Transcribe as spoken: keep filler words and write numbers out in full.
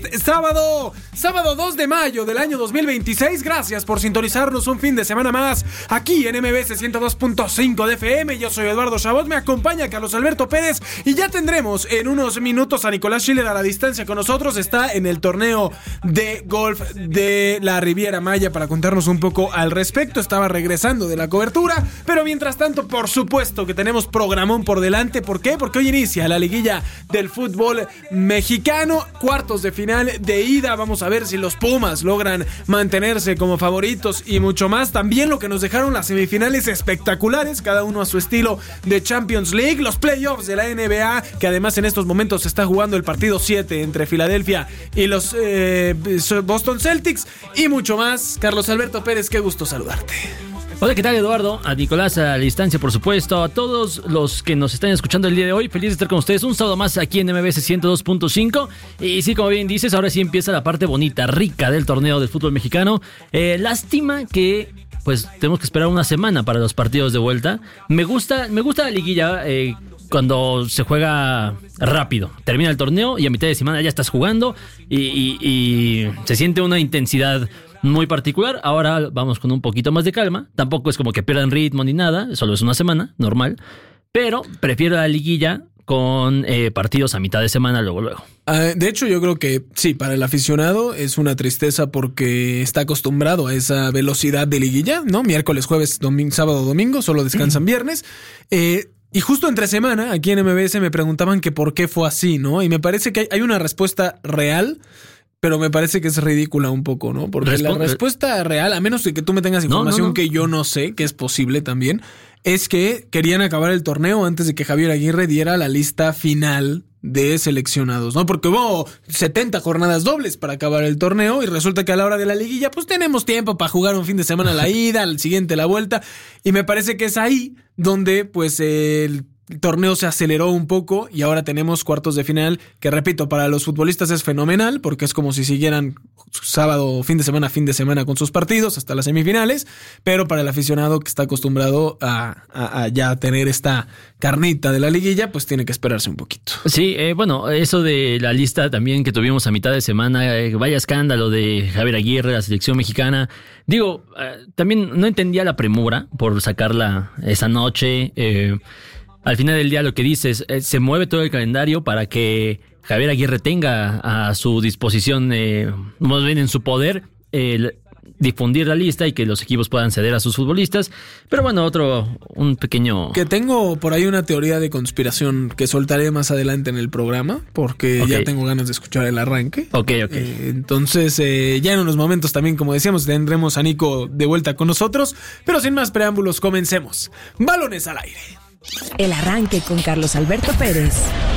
este sábado, sábado dos de mayo del año dos mil veintiséis. Gracias por sintonizarnos un fin de semana más aquí en M B S ciento dos punto cinco de F M. Yo soy Eduardo Chabot, me acompaña Carlos Alberto Pérez y ya tendremos en unos minutos a Nicolás Schiller a la distancia con nosotros. Está en el torneo de golf de la Riviera Maya para contarnos un poco al respecto. Estaba regresando de la cobertura, pero mientras tanto, por supuesto que tenemos programón por delante. ¿Por qué? Porque hoy inicia la liguilla del fútbol mexicano, cuartos de final de ida. Vamos a ver si los Pumas logran mantenerse como favoritos y mucho más. También lo que nos dejaron las semifinales espectaculares, cada uno a su estilo de Champions League, los playoffs de la N B A, que además en estos momentos se está jugando el partido siete entre Filadelfia y los eh, Boston Celtics y mucho más. Carlos Alberto Pérez, qué gusto saludarte. Hola, ¿qué tal, Eduardo? A Nicolás a la distancia, por supuesto. A todos los que nos están escuchando el día de hoy, feliz de estar con ustedes un sábado más aquí en M B S ciento dos punto cinco. Y sí, como bien dices, ahora sí empieza la parte bonita, rica del torneo del fútbol mexicano. Eh, lástima que pues tenemos que esperar una semana para los partidos de vuelta. Me gusta, me gusta la liguilla eh, cuando se juega rápido. Termina el torneo y a mitad de semana ya estás jugando y, y, y se siente una intensidad muy particular. Ahora vamos con un poquito más de calma. Tampoco es como que pierdan ritmo ni nada. Solo es una semana, normal. Pero prefiero la liguilla con eh, partidos a mitad de semana, luego, luego. Uh, de hecho, yo creo que sí, para el aficionado es una tristeza porque está acostumbrado a esa velocidad de liguilla, ¿no? Miércoles, jueves, domingo, sábado, domingo, solo descansan viernes. Eh... Y justo entre semana, aquí en M B S me preguntaban que por qué fue así, ¿no? Y me parece que hay, hay una respuesta real, pero me parece que es ridícula un poco, ¿no? Porque Responde. la respuesta real, a menos de que tú me tengas información no, no, no. que yo no sé, que es posible también, es que querían acabar el torneo antes de que Javier Aguirre diera la lista final de seleccionados, ¿no? Porque hubo setenta jornadas dobles para acabar el torneo y resulta que a la hora de la liguilla pues tenemos tiempo para jugar un fin de semana la ida, al siguiente la vuelta, y me parece que es ahí donde pues el torneo se aceleró un poco y ahora tenemos cuartos de final que, repito, para los futbolistas es fenomenal porque es como si siguieran sábado, fin de semana, fin de semana con sus partidos hasta las semifinales, pero para el aficionado que está acostumbrado a, a, a ya tener esta carnita de la liguilla, pues tiene que esperarse un poquito. Sí, eh, bueno, eso de la lista también que tuvimos a mitad de semana, eh, vaya escándalo de Javier Aguirre, la selección mexicana. Digo, eh, también no entendía la premura por sacarla esa noche. eh, Al final del día lo que dices, eh, se mueve todo el calendario para que Javier Aguirre tenga a su disposición, eh, más bien en su poder, eh, difundir la lista y que los equipos puedan ceder a sus futbolistas. Pero bueno, otro, un pequeño... Que tengo por ahí una teoría de conspiración que soltaré más adelante en el programa, porque okay. ya tengo ganas de escuchar el arranque. Ok, ok. Eh, entonces, eh, ya en unos momentos también, como decíamos, tendremos a Nico de vuelta con nosotros. Pero sin más preámbulos, comencemos. Balones al aire. El arranque con Carlos Alberto Pérez.